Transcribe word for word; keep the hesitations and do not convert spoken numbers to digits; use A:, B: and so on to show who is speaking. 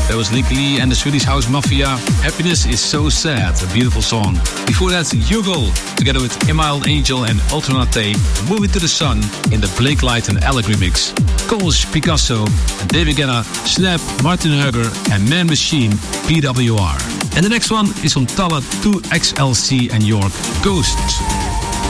A: That was Lick Lee and the Swedish House Mafia. Happiness is So Sad, a beautiful song. Before that, Hugo, together with Emile Angel and Alternate, Moving to the Sun in the Blake Light and Alec remix. Coles, Picasso, and David Guetta, Snap, Martin Hugger, and Man Machine, P W R. And the next one is from Tala two X L C and York, Ghosts.